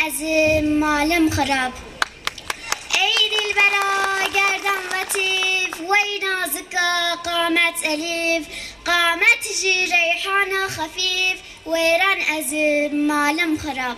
ezim malım harap. Ey dilbera gerdan latif ve nazika qamet elif. Qamet ji reyhana hafif veyran ezim malım harap.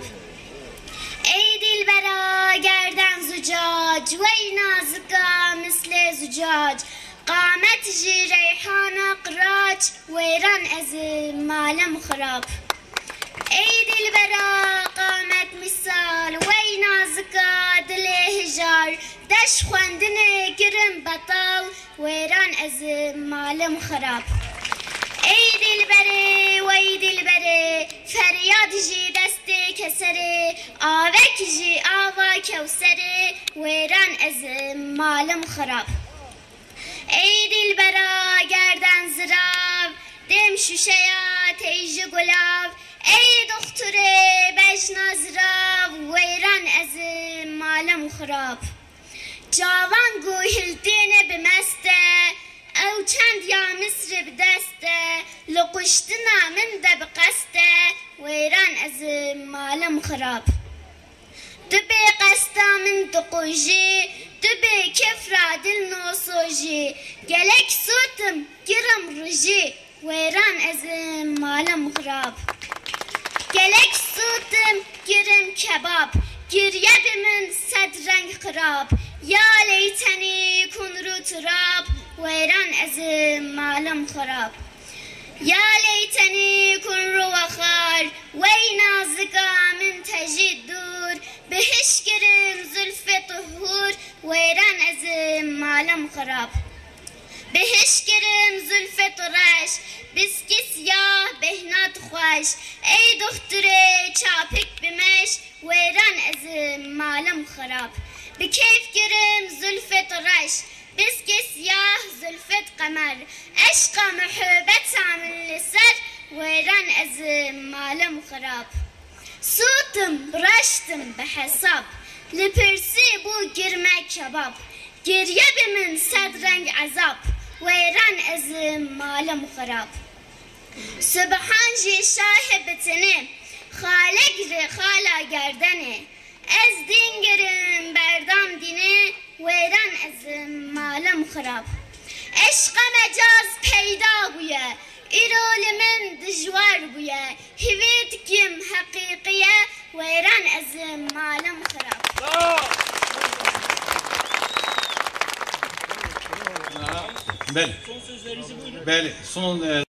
Ey dilbera gerdan zucac ve nazika misle zucac. قامت جي ريحانة قراج ويران أزم مالم خراب. أي دلبرا قامت مثال وينا زكا دلي هجار دش خواندني كرم بطال ويران أزم مالم خراب. أي دلبري وي دلبري فرياد جي دستي كسري آوك جي آوا كوسري ويران أزم مالم خراب. ای دلبرا گردن زراو دم شوشیا تیج گلاو. ای دختر بجنا زراو ویران از مالم خراب. جوان گوهلتین بمسته او چند یا مصر بدسته لقشتنا من ده بقسته ویران از مالم خراب. دبي قستا من تقوجي دبي كفرا دل نوصوجي جلك صوتم كرم رجي ويران أزم مالم خراب. جلك صوتم كرم كباب جريب من صدرنگ خراب. يا ليتني كنرو تراب ويران أزم مالم خراب. يا ليتني كنرو وخار وينا زكا من تجد دور بهش كرم زلف طهور ويران أزم مالم خراب. بهش كرم زلف طرش بسكي سياه بهنات خوش. اي دختري چاپك بمش ويران أزم مالم خراب. بكيف كرم زلف طرش بسكي سياه زلفت قمر. عشق محبت عامل لسر ويران أزم مالم خراب. صوتم برشتم بحساب لپرسی بو گرمه کباب. گریه من صدرنگ عذاب ویران ازم مالم خراب. سبحان جی شاهبتنه خالق ری خالا گردنه. از دین گرم بردام دینه ویران ازم مالم خراب. عشق مجاز پیدا بویه ایرول من دجوار بویه. هویت کم حقیقیه ویران ازم مالم خراب. Bəli. Son sözlerinizi buyurun. Bəli. Son